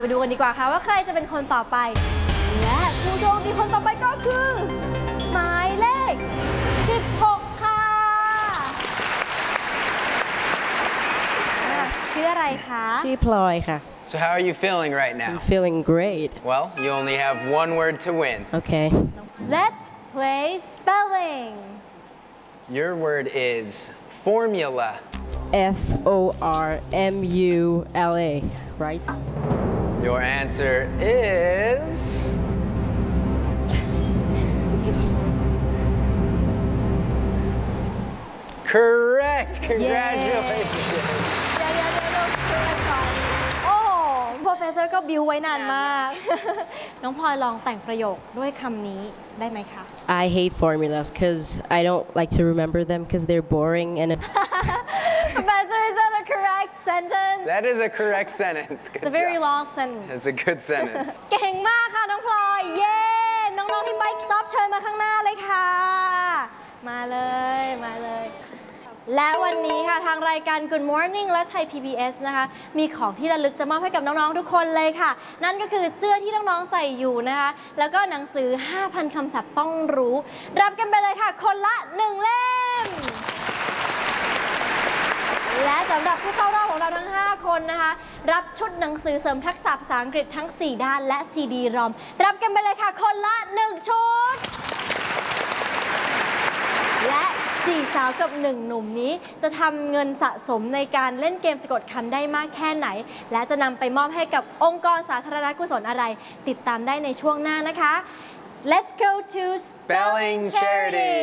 ไปดูกันดีกว่าค่ะว่าใครจะเป็นคนต่อไปและผู้โชคดีคนต่อไปก็คือหมายเลข16ค่ะชื่ออะไรคะชื่อพลอยค่ะ So how are you feeling right now? I'm feeling great. Well, you only have one word to win. Okay. Let's play spelling. Your word is formula. Formula, right? Your answer is correct. Congratulations. โอ้โปรเฟสเซอร์ก็บิวไว้นานมาก น้องพลอยลองแต่งประโยคด้วยคำนี้ได้ไหมคะ I hate formulas because I don't like to remember them because they're boring and Professor, is that a correct sentence? That is a correct sentence. Good It's a very job. long sentence. That's a good sentence. เก่งมากค่ะน้องพลอย เย้ น้องๆที่ Bike Stop เชิญมาข้างหน้าเลยค่ะ มาเลย มาเลย และวันนี้ค่ะทางรายการ Good Morning และไทย PBS นะคะมีของที่ระลึกจะมอบให้กับน้องๆทุกคนเลยค่ะนั่นก็คือเสื้อที่น้องๆใส่อยู่นะคะแล้วก็หนังสือ 5,000 คำศัพท์ต้องรู้รับกันไปเลยค่ะคนละ1 เล่มและสำหรับผู้เข้ารอบของเราทั้ง5คนนะคะรับชุดหนังสือเสริมทักษะภาษาอังกฤษทั้ง4ด้านและ CD ROM รับกันไปเลยค่ะคนละ1 ชุดและ4 สาวกับ1 หนุ่มนี้จะทำเงินสะสมในการเล่นเกมสะกดคำได้มากแค่ไหนและจะนำไปมอบให้กับองค์กรสาธารณกุศลอะไรติดตามได้ในช่วงหน้านะคะ Let's go to Spelling Charity.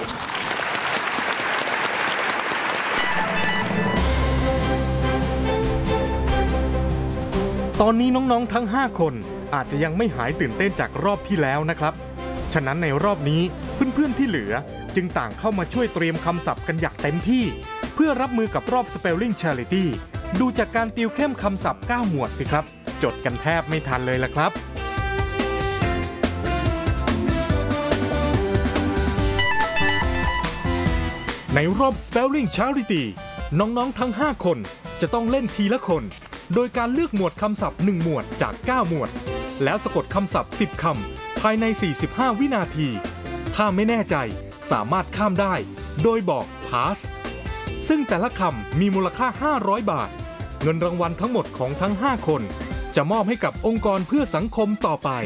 ตอนนี้น้องๆทั้ง5คนอาจจะยังไม่หายตื่นเต้นจากรอบที่แล้วนะครับฉะนั้นในรอบนี้เพื่อนๆที่เหลือจึงต่างเข้ามาช่วยเตรียมคำศัพท์กันอย่างเต็มที่เพื่อรับมือกับรอบ Spelling Charity ดูจากการติวเข้มคำศัพท์9 หมวดสิครับจดกันแทบไม่ทันเลยล่ะครับในรอบ Spelling Charity น้องๆทั้ง5คนจะต้องเล่นทีละคนโดยการเลือกหมวดคำศัพท์1 หมวดจาก9 หมวดแล้วสะกดคำศัพท์10 คำภายใน45 วินาทีถ้าไม่แน่ใจสามารถข้ามได้โดยบอก pass ซึ่งแต่ละคำมีมูลค่า500 บาทเงินรางวัลทั้งหมดของทั้ง5คนจะมอบให้กับองค์กรเพื่อสังคมต่อไป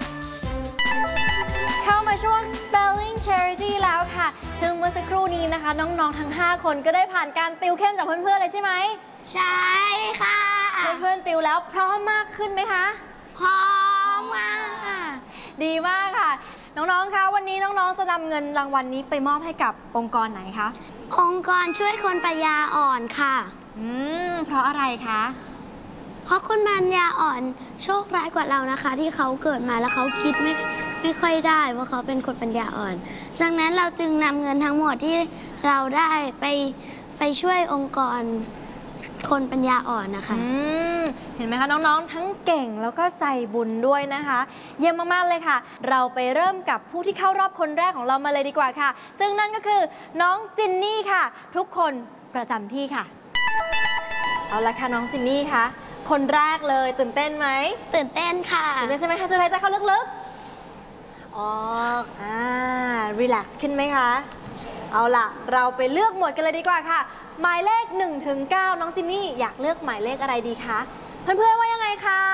เข้ามาช่วง Spelling Charity แล้วค่ะซึ่งเมื่อสักครู่นี้นะคะน้องๆทั้ง5คนก็ได้ผ่านการติวเข้มจากเพื่อนๆเลยใช่ไหมใช่ค่ะเพื่อนๆติวแล้วพร้อมมากขึ้นไหมคะพร้อมมากดีมากค่ะน้องๆคะวันนี้น้องๆจะนำเงินรางวัลนี้ไปมอบให้กับองค์กรไหนคะองค์กรช่วยคนปัญญาอ่อนค่ะเพราะอะไรคะเพราะคนปัญญาอ่อนโชคร้ายกว่าเรานะคะที่เขาเกิดมาแล้วเขาคิดไม่ค่อยได้ว่าเขาเป็นคนปัญญาอ่อนดังนั้นเราจึงนำเงินทั้งหมดที่เราได้ไปช่วยองค์กรคนปัญญาอ่อนนะคะเห็นไหมคะน้องๆทั้งเก่งแล้วก็ใจบุญด้วยนะคะเยี่ยมมากๆเลยค่ะเราไปเริ่มกับผู้ที่เข้ารอบคนแรกของเรามาเลยดีกว่าค่ะซึ่งนั่นก็คือน้องจินนี่ค่ะทุกคนประจำที่ค่ะเอาละค่ะน้องจินนี่คะคนแรกเลยตื่นเต้นไหมตื่นเต้นค่ะตื่นเต้นใช่ไหมคะสุดท้ายใจเข้าลึกๆออกรีแลกซ์ขึ้นไหมคะเอาล่ะเราไปเลือกหมวดกันเลยดีกว่าค่ะหมายเลข1 ถึง 9น้องจินนี่อยากเลือกหมายเลขอะไรดีคะเพื่อนๆว่ายังไงคะ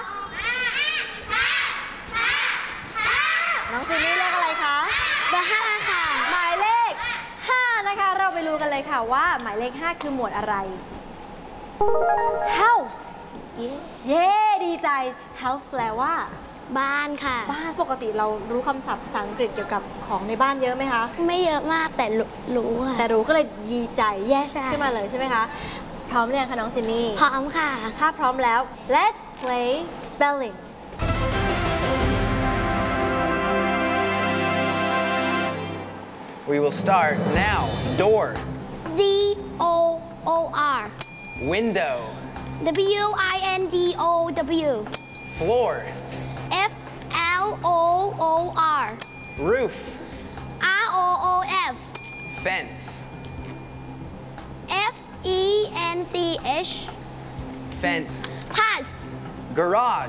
น้องจินนี่เลือกอะไรคะเบอร์5ค่ะหมายเลข5นะคะเราไปรู้กันเลยค่ะว่าหมายเลข5คือหมวดอะไร House เย้ดีใจ House แปลว่าบ้านค่ะบ้านปกติเรารู้คำศัพท์ภาษาอังกฤษเกี่ยวกับของในบ้านเยอะไหมคะไม่เยอะมากแต่รู้ค่ะแต่รู้ก็เลยดีใจ yes ขึ้นมาเลยใช่ไหมคะพร้อมหรือยังคะน้องจินนี่พร้อมค่ะถ้าพร้อมแล้ว let's play spelling We will start now. Door. D-O-O-R. Window. W-I-N-D-O-W. Floor. F-L-O-O-R. Roof. R-O-O-F. Fence. F-E-N-C-H. Fence. Pass. Garage.